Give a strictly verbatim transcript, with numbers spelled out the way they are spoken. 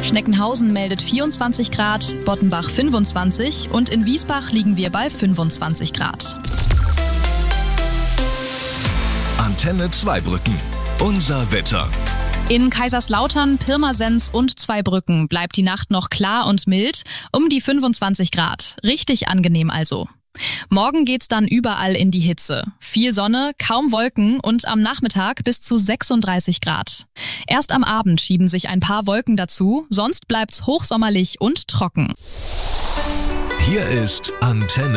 Schneckenhausen meldet vierundzwanzig Grad, Bottenbach fünfundzwanzig und in Wiesbach liegen wir bei fünfundzwanzig Grad. Antenne Zweibrücken. Unser Wetter. In Kaiserslautern, Pirmasens und Zweibrücken bleibt die Nacht noch klar und mild, um die fünfundzwanzig Grad. Richtig angenehm also. Morgen geht's dann überall in die Hitze. Viel Sonne, kaum Wolken und am Nachmittag bis zu sechsunddreißig Grad. Erst am Abend schieben sich ein paar Wolken dazu, sonst bleibt's hochsommerlich und trocken. Hier ist Antenne